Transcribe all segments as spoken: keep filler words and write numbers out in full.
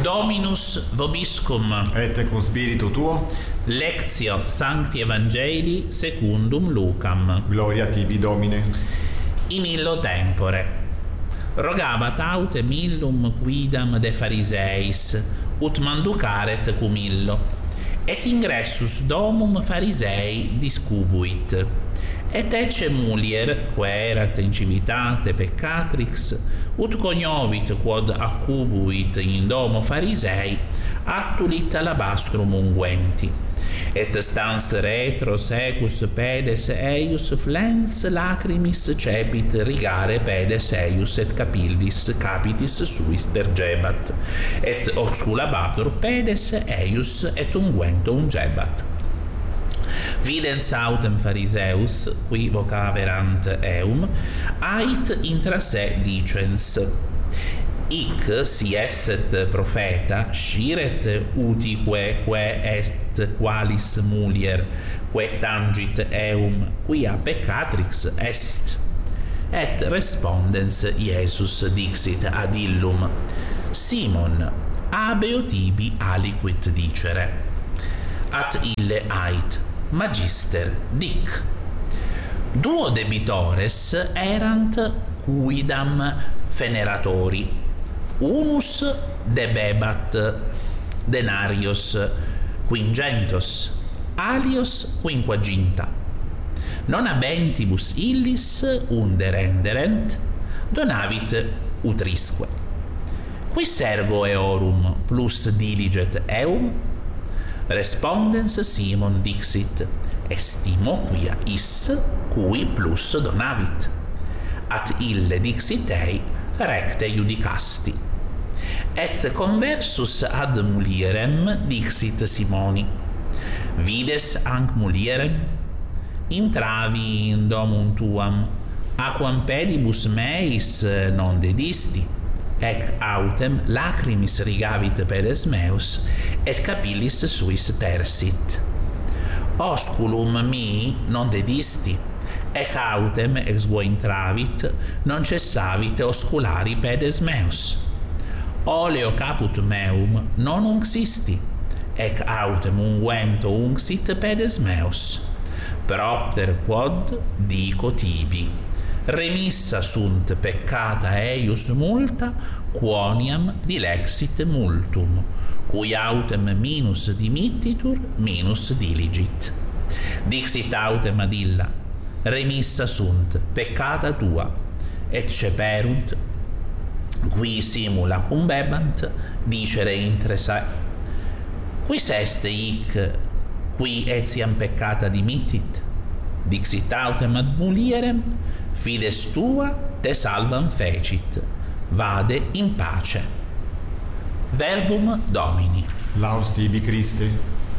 Dominus vobiscum. Et cum spiritu tuo. Lectio Sancti Evangelii secundum Lucam. Gloria tibi, Domine. In illo tempore. Rogabat autem illum quidam de Phariseis, ut manducaret cum illo. Et ingressus domum Pharisei discubuit. Et ecce mulier, quae erat in civitate peccatrix, ut cognovit quod accubuit in domo Pharisei, attulit alabastrum unguenti. Et stans retro secus pedes eius flens lacrimis cepit rigare pedes eius et capillis capitis suis tergebat, et oxculabatur pedes eius et unguento ungebat. Videns autem Phariseus, qui vocaverant eum, ait intra se dicens: Ic, si esset profeta, sciret utique quae est qualis mulier, quae tangit eum, quia peccatrix est. Et respondens Iesus dixit ad illum: Simon, habeo tibi aliquid dicere. At ille ait: Magister, dic. Duo debitores erant quidam feneratori. Unus debebat denarios quingentos, alios quinquaginta. Non habentibus illis unde renderent, donavit utrisque. Quis ergo eorum plus diliget eum? Respondens Simon dixit: Estimo quia is cui plus donavit. At ille dixit ei: Recte iudicasti. Et conversus ad mulierem dixit Simoni: Vides anc mulierem? Intravi in domum tuam, aquam pedibus meis non dedisti, ec autem lacrimis rigavit pedes meus, et capillis suis tersit. Osculum mi non dedisti, ec autem ex vo intravit, non cessavit osculari pedes meus. Oleo caput meum non unxisti, ec autem unguento unxit pedes meus. Propter quod dico tibi: remissa sunt peccata eius multa, quoniam dilexit multum, cui autem minus dimittitur, minus diligit. Dixit autem ad illa: remissa sunt peccata tua, et ceperunt, qui simula cumbebant, dicere intre se: Quis est hic qui etiam peccata dimittit? Dixit autem ad mulierem: Fides tua te salvam fecit, vade in pace. Verbum Domini. Laus tibi, Christe.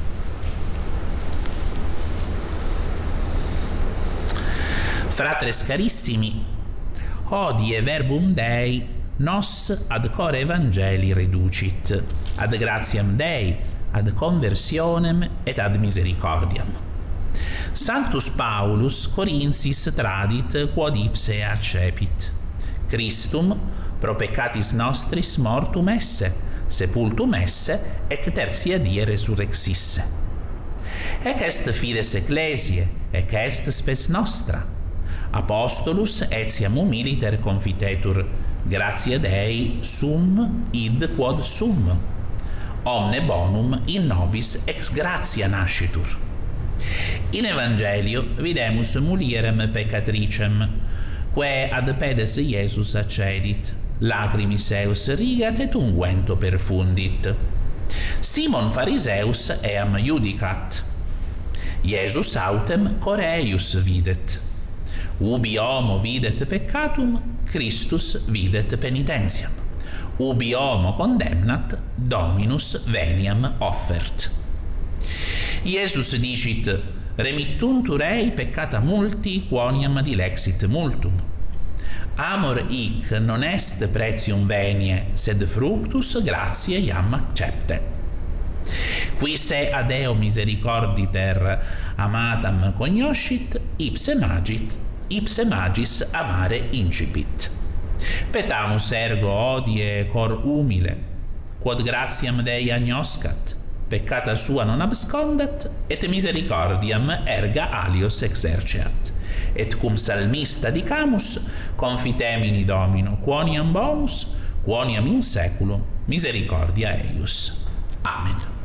Fratres carissimi, hodie verbum Dei nos ad core Evangelii reducit, ad gratiam Dei, ad conversionem et ad misericordiam. Sanctus Paulus Corinthis tradit quod ipse accepit: Christum pro peccatis nostris mortum esse, sepultum esse, et tertia die resurrexisse. Ec est fides ecclesiae, ec est spes nostra. Apostolus etiam humiliter confitetur, gratia Dei sum id quod sum. Omne bonum in nobis ex gratia nascitur. In Evangelio videmus mulierem peccatricem, quae ad pedes Iesus accedit, lacrimis eus rigat et unguento perfundit. Simon Phariseus eam iudicat. Iesus autem core eius videt. Ubi homo videt peccatum, Christus videt penitentiam. Ubi homo condemnat, Dominus veniam offert. Iesus dicit: Remittuntur ei peccata multi quoniam dilexit multum. Amor hic non est pretium venie, sed fructus gratiae iam accepte. Qui se ad eo misericorditer amatam cognoscit, ipse magit, ipse magis amare incipit. Petamus ergo hodie cor humile, quod gratiam Dei agnoscat, peccata sua non abscondat, et misericordiam erga alios exerceat. Et cum salmista dicamus, confitemini Domino, quoniam bonus, quoniam in saeculum misericordia eius. Amen.